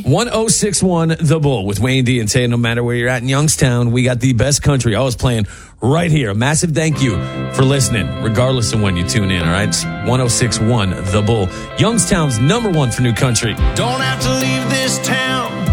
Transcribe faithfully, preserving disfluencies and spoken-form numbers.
one oh six one The Bull with Wayne D and Tay. No matter where you're at in Youngstown, we got the best country always playing right here. A massive thank you for listening, regardless of when you tune in, all right? It's one oh six one The Bull, Youngstown's number one for new country. Don't have to leave this town